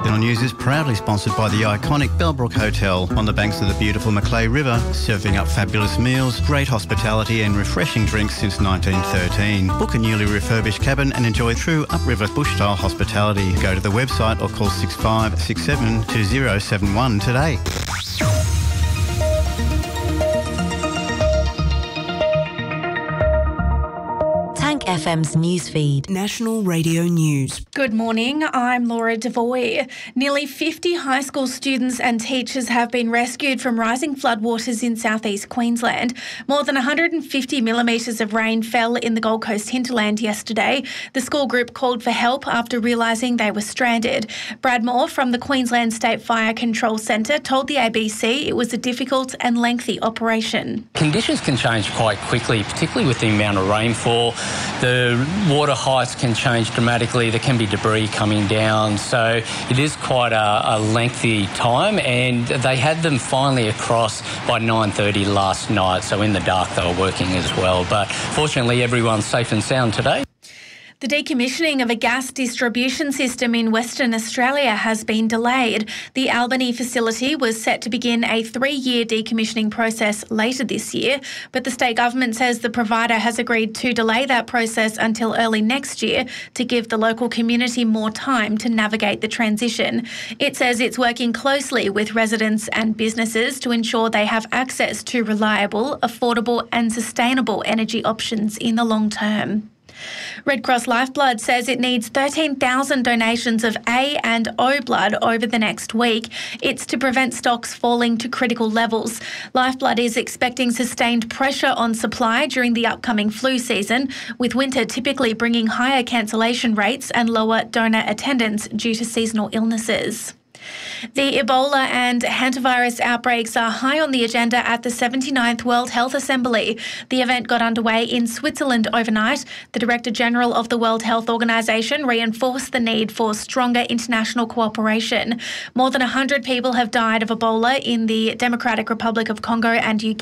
Signal News is proudly sponsored by the iconic Bellbrook Hotel on the banks of the beautiful Macleay River, serving up fabulous meals, great hospitality and refreshing drinks since 1913. Book a newly refurbished cabin and enjoy true upriver bush-style hospitality. Go to the website or call 6567 2071 today. FM's newsfeed. National Radio News. Good morning, I'm Laura Devoy. Nearly 50 high school students and teachers have been rescued from rising floodwaters in southeast Queensland. More than 150 millimetres of rain fell in the Gold Coast hinterland yesterday. The school group called for help after realising they were stranded. Brad Moore from the Queensland State Fire Control Centre told the ABC it was a difficult and lengthy operation. Conditions can change quite quickly, particularly with the amount of rainfall. The water heights can change dramatically. There can be debris coming down. So it is quite a lengthy time, and they had them finally across by 9:30 last night. So in the dark they were working as well. But fortunately everyone's safe and sound today. The decommissioning of a gas distribution system in Western Australia has been delayed. The Albany facility was set to begin a 3-year decommissioning process later this year, but the state government says the provider has agreed to delay that process until early next year to give the local community more time to navigate the transition. It says it's working closely with residents and businesses to ensure they have access to reliable, affordable and sustainable energy options in the long term. Red Cross Lifeblood says it needs 13,000 donations of A and O blood over the next week. It's to prevent stocks falling to critical levels. Lifeblood is expecting sustained pressure on supply during the upcoming flu season, with winter typically bringing higher cancellation rates and lower donor attendance due to seasonal illnesses. The Ebola and hantavirus outbreaks are high on the agenda at the 79th World Health Assembly. The event got underway in Switzerland overnight. The Director General of the World Health Organization reinforced the need for stronger international cooperation. More than 100 people have died of Ebola in the Democratic Republic of Congo and Uganda.